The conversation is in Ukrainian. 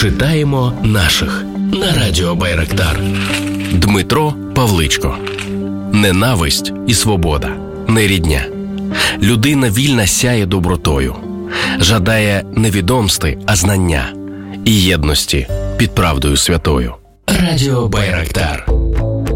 Читаємо наших на радіо Байрактар. Дмитро Павличко. Ненависть і свобода не рідня. Людина вільна сяє добротою, жадає не відомсти, а знання і єдності під правдою святою. Радіо Байрактар.